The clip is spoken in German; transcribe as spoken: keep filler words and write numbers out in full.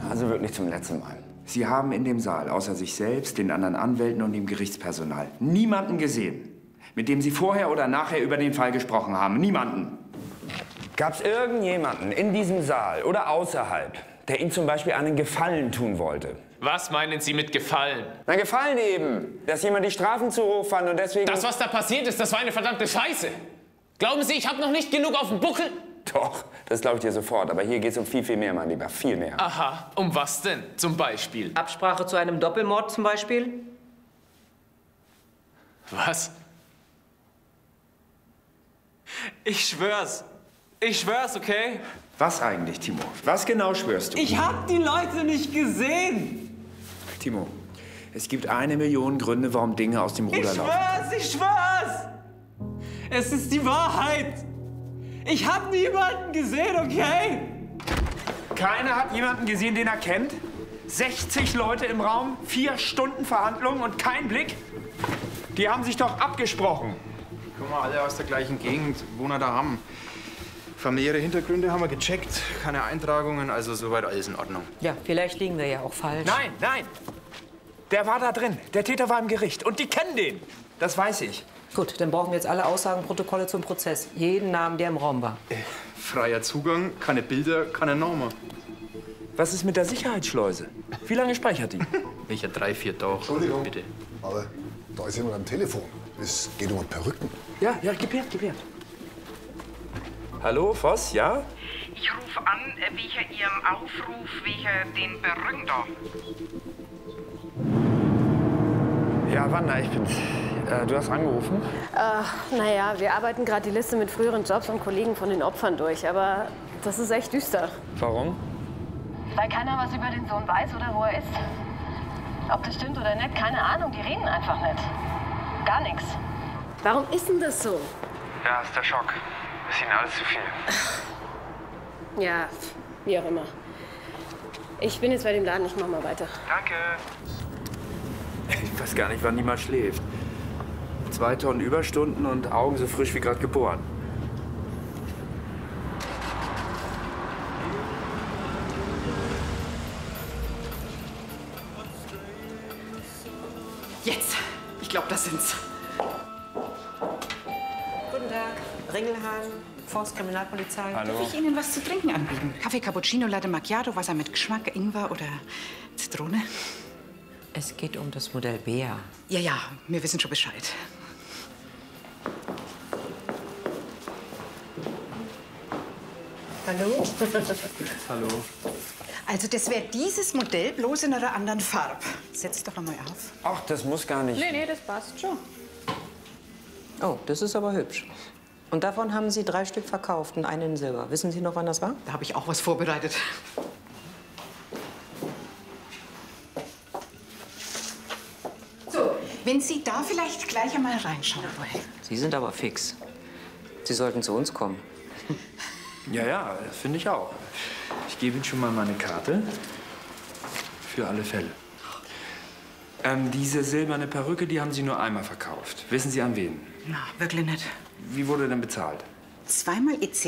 Also wirklich zum letzten Mal. Sie haben in dem Saal außer sich selbst, den anderen Anwälten und dem Gerichtspersonal niemanden gesehen, mit dem Sie vorher oder nachher über den Fall gesprochen haben. Niemanden. Gab es irgendjemanden in diesem Saal oder außerhalb, der Ihnen zum Beispiel einen Gefallen tun wollte? Was meinen Sie mit Gefallen? Na, Gefallen eben, dass jemand die Strafen zu hoch fand und deswegen... Das, was da passiert ist, das war eine verdammte Scheiße. Glauben Sie, ich habe noch nicht genug auf dem Buckel? Doch, das glaube ich dir sofort. Aber hier geht es um viel, viel mehr, mein Lieber. Viel mehr. Aha, um was denn zum Beispiel? Absprache zu einem Doppelmord zum Beispiel? Was? Ich schwör's. Ich schwör's, okay? Was eigentlich, Timo? Was genau schwörst du? Ich hab die Leute nicht gesehen. Timo, es gibt eine Million Gründe, warum Dinge aus dem Ruder Ich laufen. schwör's, ich schwör's. Es ist die Wahrheit. Ich hab niemanden gesehen, okay? Keiner hat jemanden gesehen, den er kennt? sechzig Leute im Raum, vier Stunden Verhandlungen und kein Blick? Die haben sich doch abgesprochen. Kommen wir alle aus der gleichen Gegend, wohnen daheim. Familiäre Hintergründe haben wir gecheckt, keine Eintragungen, also soweit alles in Ordnung. Ja, vielleicht liegen wir ja auch falsch. Nein, nein. Der war da drin. Der Täter war im Gericht. Und die kennen den. Das weiß ich. Gut, dann brauchen wir jetzt alle Aussagenprotokolle zum Prozess. Jeden Namen, der im Raum war. Äh, freier Zugang, keine Bilder, keine Namen. Was ist mit der Sicherheitsschleuse? Wie lange speichert die? Welcher drei, vier Tage? Entschuldigung, bitte. aber da ist jemand am Telefon. Es geht um Perücken. Ja, ja, gib her, gib her. Hallo, Voss, ja? Ich rufe an wegen Ihrem Aufruf wegen den Perücken da. Ja, Wanda, ich bin's. Äh, du hast angerufen? Äh, naja, wir arbeiten gerade die Liste mit früheren Jobs und Kollegen von den Opfern durch, aber das ist echt düster. Warum? Weil keiner was über den Sohn weiß oder wo er ist. Ob das stimmt oder nicht, keine Ahnung, die reden einfach nicht. Gar nichts. Warum ist denn das so? Ja, ist der Schock. Ist Ihnen alles zu viel. Ja, wie auch immer. Ich bin jetzt bei dem Laden, ich mach mal weiter. Danke. Ich weiß gar nicht, wann die mal schläft. Zwei Tonnen Überstunden und Augen so frisch wie gerade geboren. Jetzt. Ich glaube, das sind's. Guten Tag, Ringelhahn, Forst Kriminalpolizei. Hallo. Darf ich Ihnen was zu trinken anbieten? Kaffee Cappuccino, Latte Macchiato, Wasser mit Geschmack, Ingwer oder Zitrone? Es geht um das Modell Bea. Ja, ja, wir wissen schon Bescheid. Hallo? Hallo. Also das wäre dieses Modell, bloß in einer anderen Farbe. Setz doch noch mal auf. Ach, das muss gar nicht. Nee, nee, das passt schon. Oh, das ist aber hübsch. Und davon haben Sie drei Stück verkauft und einen in Silber. Wissen Sie noch, wann das war? Da habe ich auch was vorbereitet. So, wenn Sie da vielleicht gleich einmal reinschauen wollen. Sie sind aber fix. Sie sollten zu uns kommen. Ja, ja, das finde ich auch. Ich gebe Ihnen schon mal meine Karte. Für alle Fälle. Ähm, diese silberne Perücke, die haben Sie nur einmal verkauft. Wissen Sie an wen? Na, wirklich nicht. Wie wurde denn bezahlt? Zweimal E C